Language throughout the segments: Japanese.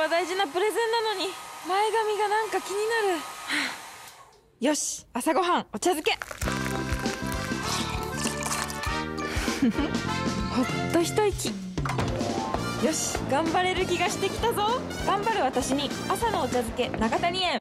は大事なプレゼンなのに前髪がなんか気になる。よし、朝ごはんお茶漬け。ほっと一息。よし、頑張れる気がしてきたぞ。頑張る私に朝のお茶漬け長谷園。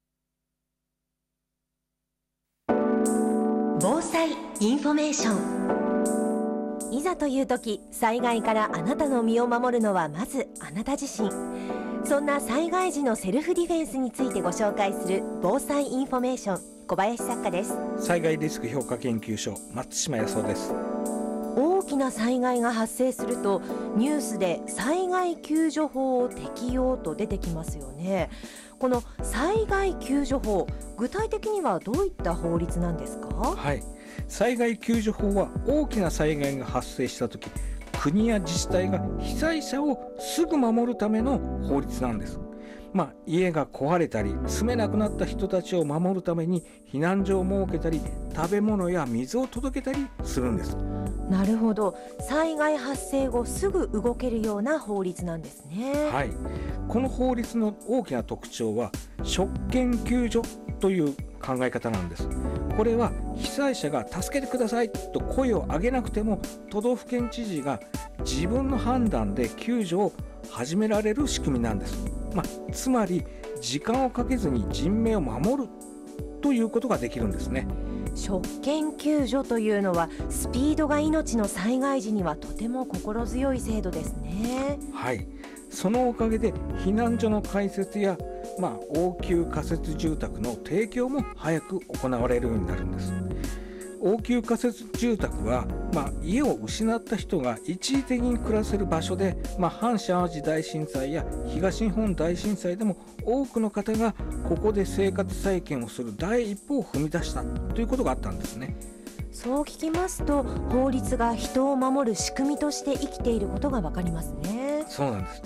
防災インフォメーション。いざという時、災害からあなたの身を守るのはまずあなた自身。そんな災害時のセルフディフェンスについてご紹介する防災インフォメーション、小林作家です。 災害リスク評価研究所、松島康夫です。 大きな災害が発生するとニュースで災害救助法を適用と出てきますよね。この災害救助法、具体的にはどういった法律なんですか？ はい、災害救助法は大きな災害が発生したとき、国や自治体が被災者をすぐ守るための法律なんです。家が壊れたり住めなくなった人たちを守るために避難所を設けたり、食べ物や水を届けたりするんです。 なるほど、災害発生後すぐ動けるような法律なんですね。 はい、この法律の大きな特徴は職権救助という考え方なんです。これは被災者が助けてくださいと声を上げなくても、都道府県知事が自分の判断で救助を始められる仕組みなんです。つまり時間をかけずに人命を守るということができるんですね。 職権救助というのはスピードが命の災害時にはとても心強い制度ですね。 はい、そのおかげで避難所の開設や、応急仮設住宅の提供も早く行われるようになるんです。応急仮設住宅は、家を失った人が一時的に暮らせる場所で、阪神・淡路大震災や東日本大震災でも多くの方がここで生活再建をする第一歩を踏み出したということがあったんですね。 そう聞きますと、法律が人を守る仕組みとして生きていることがわかりますね。 そうなんです。